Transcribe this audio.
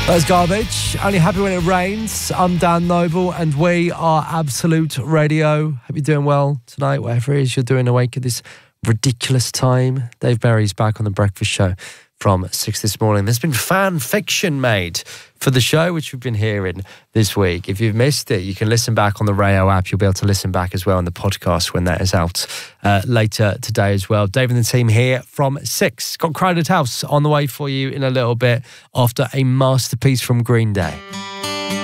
That's Garbage. Only happy when it rains. I'm Dan Noble and we are Absolute Radio. Hope you're doing well tonight, whatever it is you're doing awake at this ridiculous time. Dave Berry's back on The Breakfast Show from 6 this morning. There's been fan fiction made for the show, which we've been hearing this week. If you've missed it, you can listen back on the Rayo app. You'll be able to listen back as well on the podcast when that is out later today as well. Dave and the team here from 6. Got Crowded House on the way for you in a little bit after a masterpiece from Green Day.